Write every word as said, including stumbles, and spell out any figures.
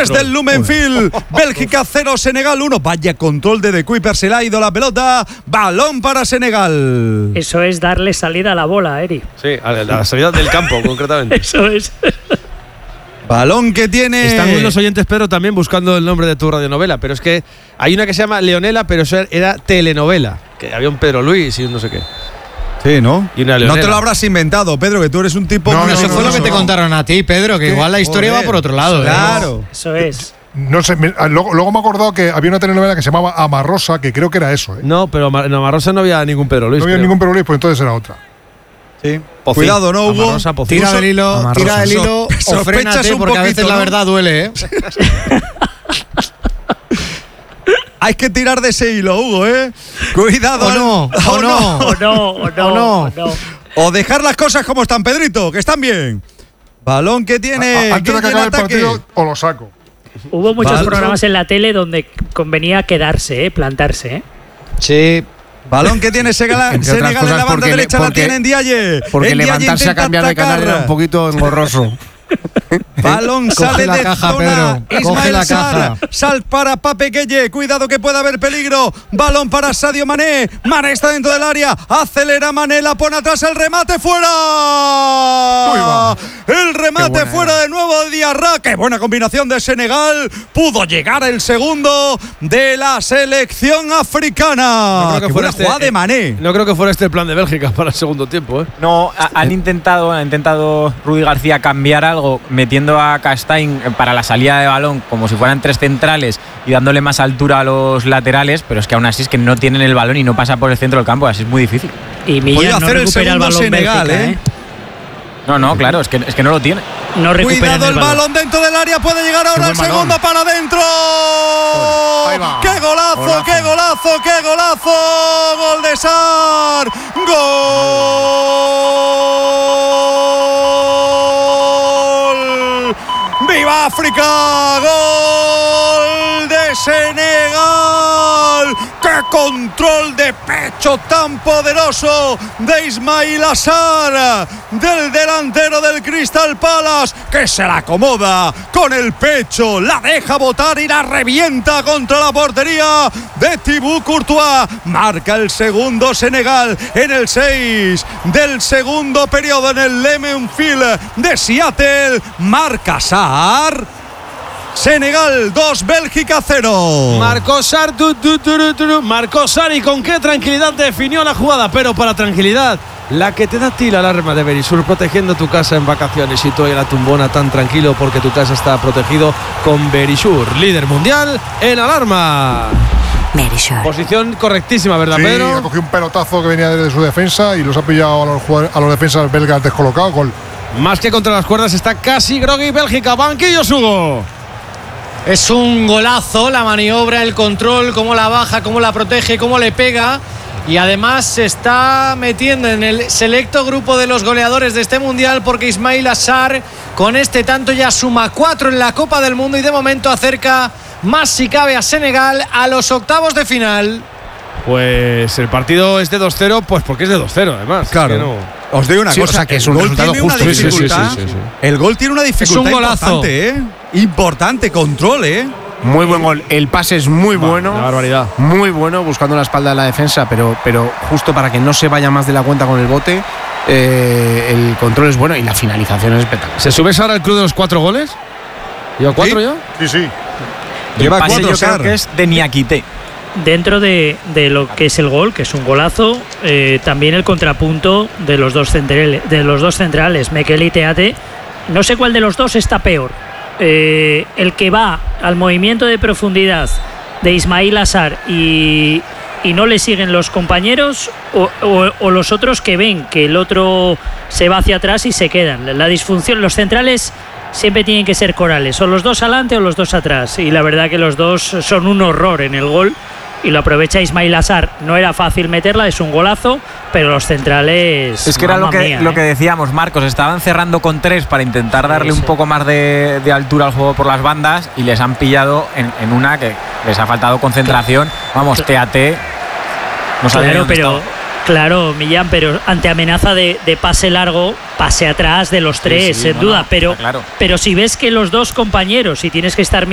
Desde el Lumenfield, Bélgica cero, Senegal uno. Vaya control de De Kuiper, se le ha ido la pelota. Balón para Senegal. Eso es darle salida a la bola, Eri. Sí, a la salida del campo, concretamente. Eso es. Balón que tiene… Están los oyentes, Pedro, también buscando el nombre de tu radionovela, pero es que hay una que se llama Leonela, pero eso era telenovela, que había un Pedro Luis y un no sé qué. Sí, ¿no? Y una no te lo habrás inventado, Pedro, que tú eres un tipo… No, muy no, Eso no, fue no, lo que no, te no. contaron a ti, Pedro, que ¿Qué? igual la historia Joder. va por otro lado. ¿eh? Claro. Eso es. No sé, me- luego, luego me he acordado que había una telenovela que se llamaba Amarrosa, que creo que era eso, ¿eh? No, pero en Amarrosa no había ningún Pedro Luis. No había creo. ningún Pedro Luis, pues entonces era otra. Sí. Pocín. Cuidado, ¿no, Hugo? Amarrosa, Pocín. Tira del hilo, Amarrosa. tira del hilo So- o frénate, sospechas un porque a veces poquito, la ¿no? verdad duele, ¿eh? Hay que tirar de ese hilo, Hugo, ¿eh? Cuidado. O no, al- o no. O no, o no, O no. o no. O dejar las cosas como están, Pedrito, que están bien. Balón que tiene… A- a- antes de que tiene acabe el ataque. partido, os lo saco. Hubo muchos Vale. programas en la tele donde convenía quedarse, ¿eh? Plantarse, ¿eh? Sí. Balón que tiene Senegal, Entre otras Senegal en la cosas, banda porque le- derecha, la porque- tiene Ndiaye. Porque Ndiaye levantarse a intenta cambiar de canal atacar. era un poquito engorroso. Balón Coge sale la de caja, zona. Pedro. Coge Ismael la Sarr. caja. Sal para Pape Gueye. Cuidado que puede haber peligro. Balón para Sadio Mané. Mané está dentro del área. Acelera Mané. La pone atrás. El remate fuera. va. El remate buena fuera era. de nuevo de Diarra. Qué buena combinación de Senegal. Pudo llegar el segundo de la selección africana. No creo que Qué fuera buena este- jugada de Mané. No creo que fuera este el plan de Bélgica para el segundo tiempo, ¿eh? No, ha- han intentado, ha intentado Rudi García cambiar algo, metiendo a Castaing para la salida de balón como si fueran tres centrales y dándole más altura a los laterales, pero es que aún así es que no tienen el balón y no pasa por el centro del campo, así es muy difícil. Y Podía Millán no hacer el recupera el, segundo balón Senegal, Bélgica, ¿eh? ¿eh? No, no, claro, es que, es que no lo tiene. No recupera Cuidado el balón. balón. dentro del área, puede llegar ahora el buen segundo balón. para adentro. Ahí va. ¡Qué golazo, Golazo. qué golazo, qué golazo! ¡Gol de Sarr! ¡Gol! ¡Viva África! ¡Gol de Senegal! ¡Qué control de pecho tan poderoso de Ismail Sarr, del delantero del Crystal Palace, que se la acomoda con el pecho, la deja botar y la revienta contra la portería de Thibaut Courtois. Marca el segundo Senegal en el seis del segundo periodo en el Lumenfield de Seattle. Marca Sarr. Senegal dos, Bélgica cero. Marcó Sarr, tu, tu, tu, tu, tu. Marcó Sarr y con qué tranquilidad definió la jugada, pero para tranquilidad, la que te da a ti la alarma de Verisur, protegiendo tu casa en vacaciones y tú en la tumbona tan tranquilo porque tu casa está protegido con Verisur, líder mundial en alarma. Verisur. Posición correctísima, ¿verdad, Sí, ha Pedro? cogido un pelotazo que venía desde su defensa y los ha pillado a los, jugadores- a los defensas belgas descolocados. Gol. Más que contra las cuerdas está casi groggy Bélgica. Banquillos, Hugo. Es un golazo la maniobra, el control, cómo la baja, cómo la protege, cómo le pega. Y además se está metiendo en el selecto grupo de los goleadores de este mundial, porque Ismail Sarr con este tanto ya suma cuatro en la Copa del Mundo y de momento acerca más si cabe a Senegal a los octavos de final. Pues el partido es de dos cero, pues porque es de dos cero, además. Claro. Es que no- Os digo una Sí, o cosa, sea, que es el un gol resultado tiene una justo. Sí, sí, sí, dificultad. sí, sí, sí. El gol tiene una dificultad golazo. importante, ¿eh? Importante, control, ¿eh? Muy buen gol. El pase es muy Va, bueno. una barbaridad. Muy bueno, buscando la espalda de la defensa, pero, pero justo para que no se vaya más de la cuenta con el bote, eh, el control es bueno y la finalización es espectacular. ¿Se sube ahora el club de los cuatro goles? ¿Lleva cuatro ¿Sí? ya? Sí, sí. Lleva el pase cuatro yo creo Sarr. que es de Niakité. Dentro de, de lo que es el gol, que es un golazo, eh, también el contrapunto de los dos centrales, de los dos centrales, Mekele y Teate. No sé cuál de los dos está peor. Eh, el que va al movimiento de profundidad de Ismail Sarr y, y no le siguen los compañeros, o, o- o los otros que ven que el otro se va hacia atrás y se quedan. La disfunción, los centrales siempre tienen que ser corales, o los dos adelante o los dos atrás, y la verdad que los dos son un horror en el gol. Y lo aprovecha Ismail Sarr. No era fácil meterla, es un golazo, pero los centrales. Es que era lo mamma que, mía, lo ¿eh? que decíamos, Marcos. Estaban cerrando con tres para intentar darle Sí, un sí. poco más de, de altura al juego por las bandas y les han pillado en, en una que les ha faltado concentración. Vamos, T A T. No sabía Claro, dónde pero. estaba. Claro, Millán, pero ante amenaza de, de pase largo, pase atrás de los tres, sí, sin no, duda. no, pero, está claro. pero si ves que los dos compañeros, y tienes que estar